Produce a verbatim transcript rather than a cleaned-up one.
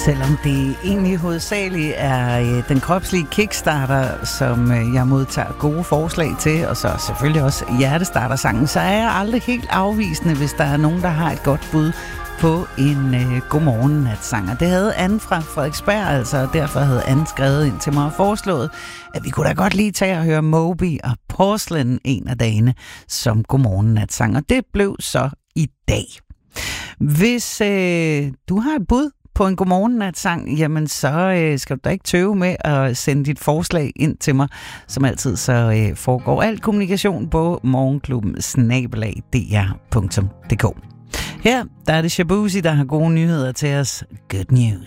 Selvom det egentlig hovedsageligt er øh, den kropslige kickstarter, som øh, jeg modtager gode forslag til, og så selvfølgelig også hjertestartersangen, så er jeg aldrig helt afvisende, hvis der er nogen, der har et godt bud på en øh, godmorgen-natsang. Og det havde Anne fra Frederiksberg, altså, og derfor havde Anne skrevet ind til mig og foreslået, at vi kunne da godt lige tage og høre Moby og Porcelain en af dagene som godmorgen-natsang. Og det blev så i dag. Hvis øh, du har et bud på en godmorgen-natsang, jamen så øh, skal du da ikke tøve med at sende dit forslag ind til mig. Som altid så øh, foregår al kommunikation på morgenklubben snabel-a d r punktum d k. Her der er det Shabuzi, der har gode nyheder til os. Good news.